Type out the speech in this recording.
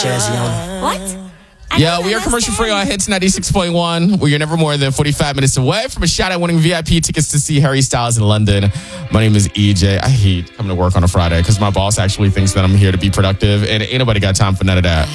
Jersey on. What? Yeah, we are commercial free on Hits 96.1. Where you're never more than 45 minutes away from a shot at winning VIP tickets to see Harry Styles in London. My name is EJ. I hate coming to work on a Friday because my boss actually thinks that I'm here to be productive, and ain't nobody got time for none of that.